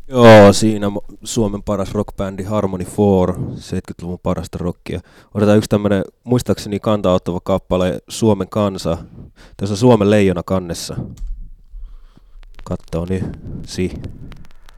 Joo, siinä Suomen paras rockbändi Harmony 4, 70-luvun parasta rockia. Otetaan yksi tämmönen, muistaakseni kantauttava kappale Suomen kansa. Tässä on Suomen leijona kannessa. Kattoo nyt. Si.